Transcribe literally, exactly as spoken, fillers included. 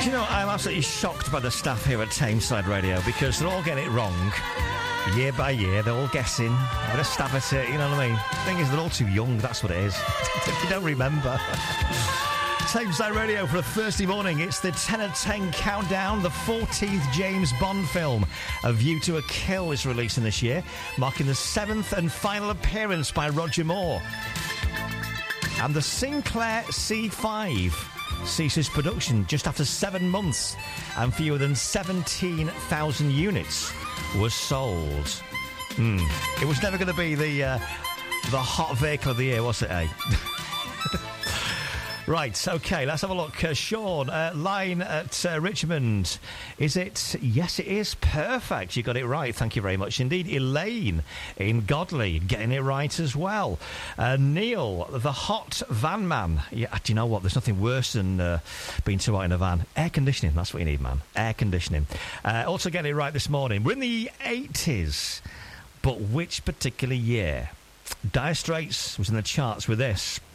you know, I'm absolutely shocked by the staff here at Tameside Radio because they're all getting it wrong. Year by year, they're all guessing. I'm going to stab at it, you know what I mean? The thing is, they're all too young, that's what it is. You don't remember. Tameside Radio for a Thursday morning. It's the ten of ten countdown. The fourteenth James Bond film, A View to a Kill, is releasing this year, marking the seventh and final appearance by Roger Moore. And the Sinclair C five ceases production just after seven months, and fewer than seventeen thousand units was sold. Mm. It was never going to be the uh, the hot vehicle of the year, was it, eh? Right, OK, let's have a look. Uh, Sean, uh, line at uh, Richmond. Is it? Yes, it is. Perfect. You got it right. Thank you very much indeed. Elaine in Godley, getting it right as well. Uh, Neil, the hot van man. Yeah, do you know what? There's nothing worse than uh, being too hot in a van. Air conditioning, that's what you need, man. Air conditioning. Uh, also getting it right this morning. We're in the eighties, but which particular year? Dire Straits was in the charts with this.